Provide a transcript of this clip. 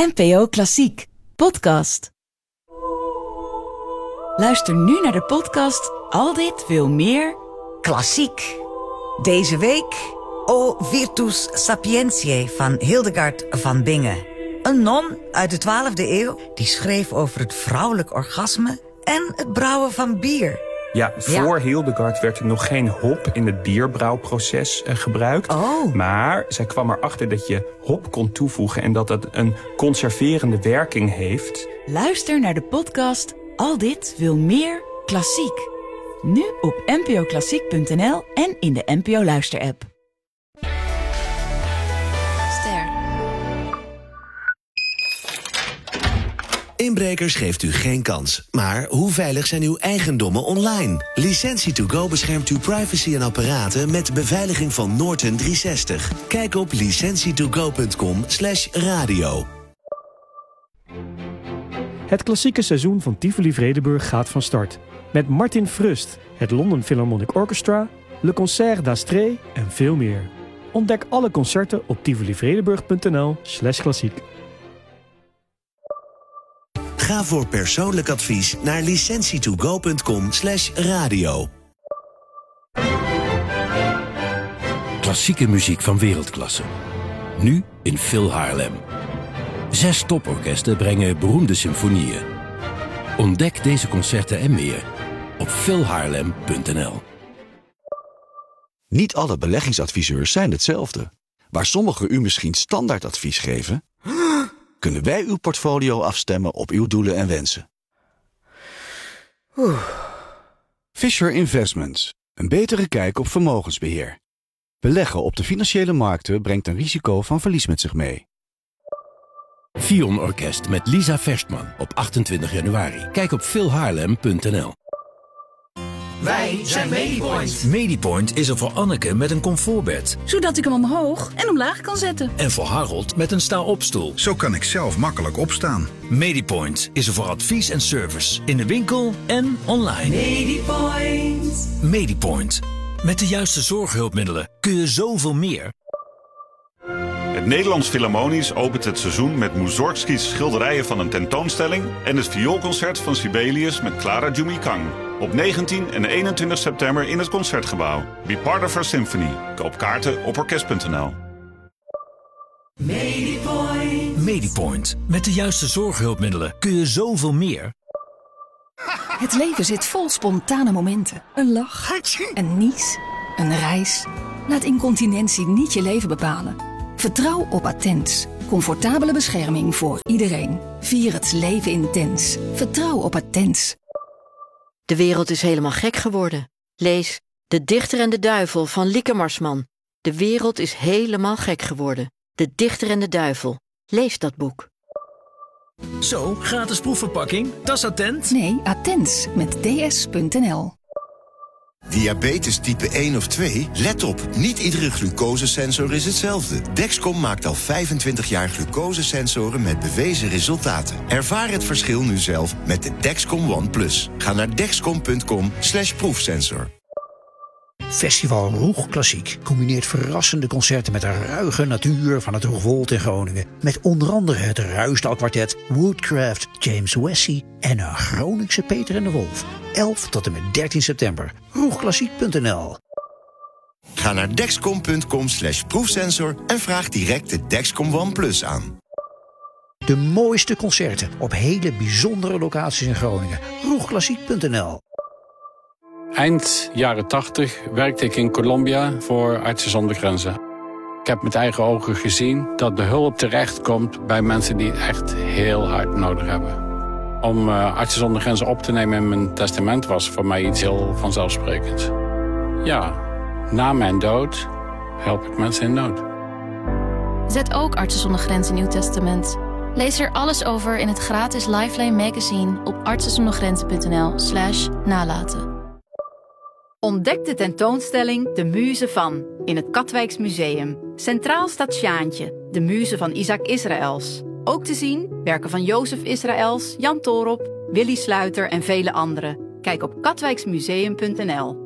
NPO Klassiek podcast. Luister nu naar de podcast Al dit wil meer klassiek. Deze week O Virtus Sapientiae van Hildegard van Bingen. Een non uit de 12e eeuw die schreef over het vrouwelijk orgasme en het brouwen van bier. Ja, voor Hildegard werd er nog geen hop in het bierbrouwproces gebruikt. Oh. Maar zij kwam erachter dat je hop kon toevoegen en dat dat een conserverende werking heeft. Luister naar de podcast Al dit wil meer klassiek. Nu op npoklassiek.nl en in de NPO Luisterapp. Ster. Inbrekers geeft u geen kans. Maar hoe veilig zijn uw eigendommen online? Licentie2Go beschermt uw privacy en apparaten met beveiliging van Norton 360. Kijk op licentietogo.com/radio. Het klassieke seizoen van Tivoli Vredenburg gaat van start. Met Martin Frust, het London Philharmonic Orchestra, Le Concert d'Astrée en veel meer. Ontdek alle concerten op tivolivredenburg.nl/klassiek. Ga voor persoonlijk advies naar licentietogo.com/radio. Klassieke muziek van wereldklasse. Nu in Phil Haarlem. 6 toporkesten brengen beroemde symfonieën. Ontdek deze concerten en meer op philhaarlem.nl. Niet alle beleggingsadviseurs zijn hetzelfde. Waar sommigen u misschien standaardadvies geven, kunnen wij uw portfolio afstemmen op uw doelen en wensen. Fisher Investments. Een betere kijk op vermogensbeheer. Beleggen op de financiële markten brengt een risico van verlies met zich mee. Fion Orkest met Lisa Verstman op 28 januari. Kijk op philhaarlem.nl. Wij zijn Medipoint. Medipoint is er voor Anneke met een comfortbed. Zodat ik hem omhoog en omlaag kan zetten. En voor Harold met een sta-opstoel. Zo kan ik zelf makkelijk opstaan. Medipoint is er voor advies en service. In de winkel en online. Medipoint. Medipoint. Met de juiste zorghulpmiddelen kun je zoveel meer. Het Nederlands Philharmonisch opent het seizoen met Mussorgskis schilderijen van een tentoonstelling en het vioolconcert van Sibelius met Clara Jumikang. Op 19 en 21 september in het Concertgebouw. Be part of our symphony. Koop kaarten op orkest.nl. Medipoint. Medipoint. Met de juiste zorghulpmiddelen kun je zoveel meer. Het leven zit vol spontane momenten. Een lach, een nies, een reis. Laat incontinentie niet je leven bepalen. Vertrouw op Attens. Comfortabele bescherming voor iedereen. Vier het leven intens. Vertrouw op Attens. De wereld is helemaal gek geworden. Lees De Dichter en de Duivel van Lieke Marsman. De wereld is helemaal gek geworden. De Dichter en de Duivel. Lees dat boek. Zo, gratis proefverpakking. Dat is Attent. Nee, Attens met ds.nl. Diabetes type 1 of 2? Let op, niet iedere glucosesensor is hetzelfde. Dexcom maakt al 25 jaar glucosesensoren met bewezen resultaten. Ervaar het verschil nu zelf met de Dexcom One Plus. Ga naar dexcom.com/proefsensor. Festival Roeg Klassiek combineert verrassende concerten met de ruige natuur van het Roegwold in Groningen. Met onder andere het Ruisdalkwartet, Woodcraft, James Wessie en een Groningse Peter en de Wolf. 11 tot en met 13 september. Roegklassiek.nl. Ga naar dexcom.com/proefsensor en vraag direct de Dexcom One Plus aan. De mooiste concerten op hele bijzondere locaties in Groningen. Roegklassiek.nl. Eind jaren 80 werkte ik in Colombia voor Artsen zonder Grenzen. Ik heb met eigen ogen gezien dat de hulp terechtkomt bij mensen die het echt heel hard nodig hebben. Om Artsen zonder Grenzen op te nemen in mijn testament was voor mij iets heel vanzelfsprekends. Ja, na mijn dood help ik mensen in nood. Zet ook Artsen zonder Grenzen in uw testament. Lees er alles over in het gratis Lifeline magazine op artsenzondergrenzen.nl/nalaten. Ontdek de tentoonstelling De Muze van in het Katwijks Museum. Centraal staat Sjaantje, de muze van Isaac Israëls. Ook te zien werken van Jozef Israëls, Jan Toorop, Willy Sluiter en vele anderen. Kijk op katwijksmuseum.nl.